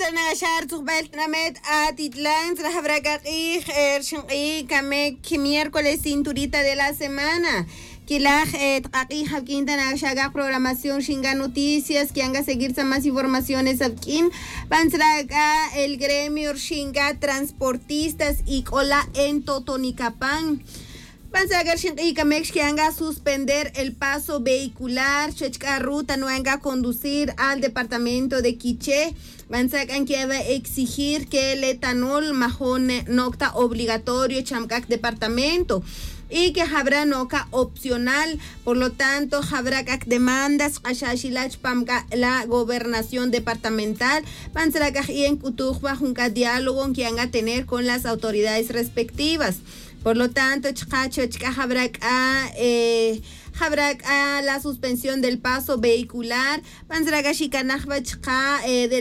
نشار تقبل نمت Atitlán trahabraqaqij shinqi kamek miércoles cinturita de la semana. Kilaj tqaqi habkinta nagshaga programación shinga noticias que anga seguirse más informaciones abkin pansraga el gremio shinga transportistas y cola en Totonicapán. Pansagar shinqi kamek que anga suspender el paso vehicular chechka ruta no anga conducir al departamento de Quiché. Bansakan que va a exigir que el etanol majón nocta obligatorio chamcac departamento y que habrá noca opcional, por lo tanto habrá demandas ashashilach pamka la gobernación departamental pansrakaj y en kutujba junca diálogo que van a tener con las autoridades respectivas. Por lo tanto habrá la suspensión del paso vehicular pansrakaj y de